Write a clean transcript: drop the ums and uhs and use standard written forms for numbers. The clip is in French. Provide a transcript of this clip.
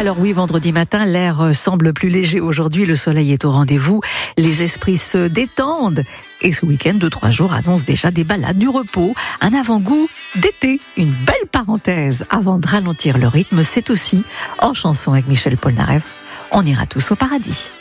Alors oui, vendredi matin, l'air semble plus léger aujourd'hui, le soleil est au rendez-vous, les esprits se détendent. Et ce week-end de 3 jours annonce déjà des balades, du repos, un avant-goût d'été. Une belle parenthèse avant de ralentir le rythme, c'est aussi en chanson avec Michel Polnareff, on ira tous au paradis.